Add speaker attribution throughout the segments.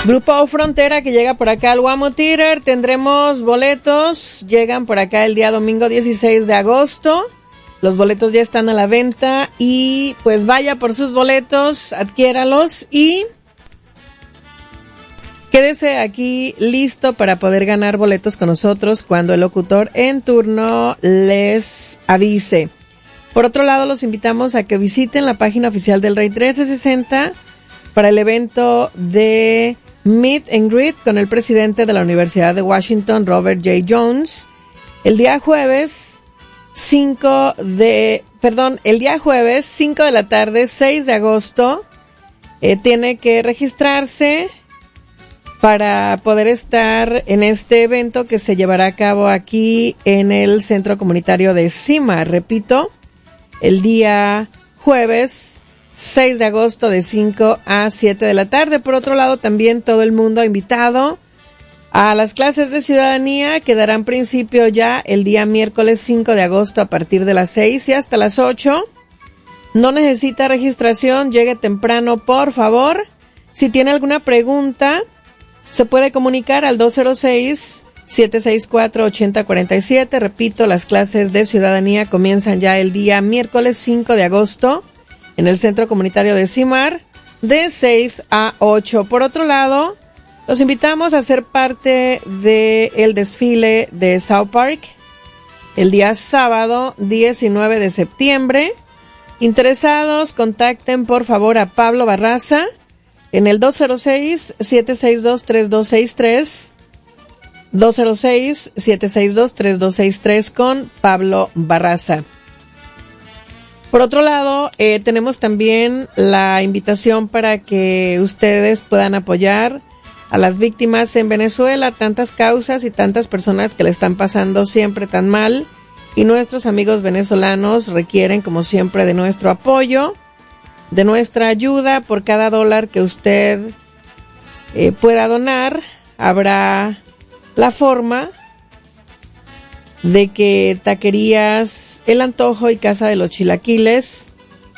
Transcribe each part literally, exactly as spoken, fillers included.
Speaker 1: Grupo Frontera que llega por acá al Wamo Theater. Tendremos boletos, llegan por acá el día domingo dieciséis de agosto. Los boletos ya están a la venta y pues vaya por sus boletos, adquiéralos y quédese aquí listo para poder ganar boletos con nosotros cuando el locutor en turno les avise. Por otro lado, los invitamos a que visiten la página oficial del Rey trece sesenta para el evento de Meet and Greet con el presidente de la Universidad de Washington, Robert J. Jones, el día jueves cinco de, perdón, el día jueves cinco de la tarde, seis de agosto, eh, tiene que registrarse para poder estar en este evento que se llevará a cabo aquí en el Centro Comunitario de Cima. Repito, el día jueves seis de agosto de cinco a siete de la tarde. Por otro lado, también todo el mundo invitado a las clases de ciudadanía que darán principio ya el día miércoles cinco de agosto a partir de las seis y hasta las ocho. No necesita registración, llegue temprano, por favor. Si tiene alguna pregunta, se puede comunicar al dos cero seis, siete seis cuatro, ocho cero cuatro siete. Repito, las clases de ciudadanía comienzan ya el día miércoles cinco de agosto en el Centro Comunitario de Cimar, de seis a ocho. Por otro lado, los invitamos a ser parte del desfile de South Park el día sábado diecinueve de septiembre. Interesados, contacten por favor a Pablo Barraza en el dos cero seis, siete seis dos, tres dos seis tres. dos cero seis, siete seis dos, tres dos seis tres con Pablo Barraza. Por otro lado, eh, tenemos también la invitación para que ustedes puedan apoyar a las víctimas en Venezuela, tantas causas y tantas personas que le están pasando siempre tan mal, y nuestros amigos venezolanos requieren, como siempre, de nuestro apoyo, de nuestra ayuda. Por cada dólar que usted eh, pueda donar, habrá la forma de que Taquerías El Antojo y Casa de los Chilaquiles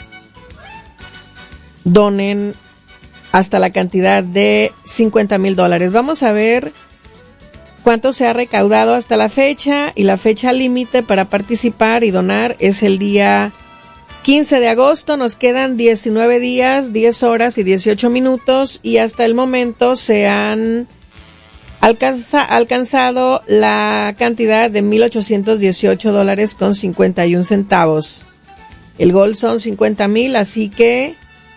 Speaker 1: donen hasta la cantidad de cincuenta mil dólares. Vamos a ver cuánto se ha recaudado hasta la fecha, y la fecha límite para participar y donar es el día quince de agosto. Nos quedan diecinueve días, diez horas y dieciocho minutos, y hasta el momento se han alcanza, alcanzado la cantidad de mil ochocientos dieciocho dólares con cincuenta y un centavos. El gol son cincuenta mil, así que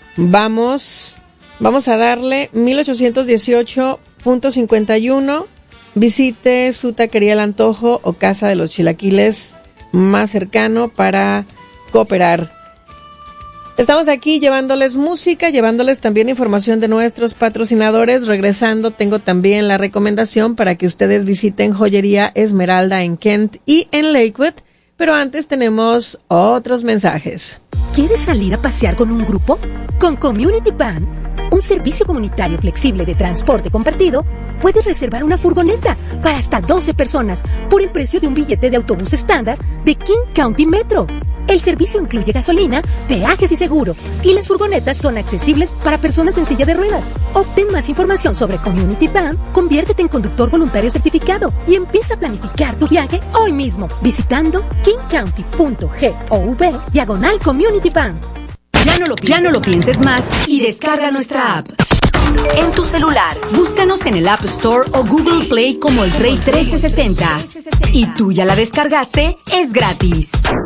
Speaker 1: vamos, vamos a darle mil ochocientos dieciocho punto cincuenta y uno. Visite su Taquería El Antojo o Casa de los Chilaquiles más cercano para cooperar. Estamos aquí llevándoles música, llevándoles también información de nuestros patrocinadores. Regresando, tengo también la recomendación para que ustedes visiten Joyería Esmeralda en Kent y en Lakewood. Pero antes tenemos otros mensajes.
Speaker 2: ¿Quieres salir a pasear con un grupo? Con Community Van, un servicio comunitario flexible de transporte compartido, puedes reservar una furgoneta para hasta doce personas por el precio de un billete de autobús estándar de King County Metro. El servicio incluye gasolina, peajes y seguro, y las furgonetas son accesibles para personas en silla de ruedas. Obtén más información sobre Community Van, conviértete en conductor voluntario certificado y empieza a planificar tu viaje hoy mismo visitando kingcounty.gov diagonal Community Van.
Speaker 3: Ya no, lo pienses, ya no lo pienses más y descarga nuestra app. En tu celular, búscanos en el App Store o Google Play como el Rey trece sesenta. ¿Y tú ya la descargaste? Es gratis.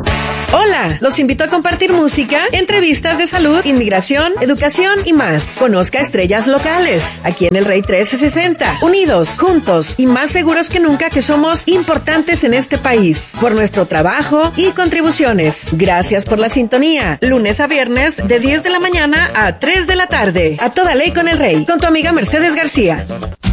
Speaker 1: Hola, los invito a compartir música, entrevistas de salud, inmigración, educación y más. Conozca estrellas locales, aquí en el Rey trece sesenta. Unidos, juntos y más seguros que nunca que somos importantes en este país. Por nuestro trabajo y contribuciones. Gracias por la sintonía. Lunes a viernes de diez de la mañana a tres de la tarde. A toda ley con el Rey. Con tu amiga Mercedes García.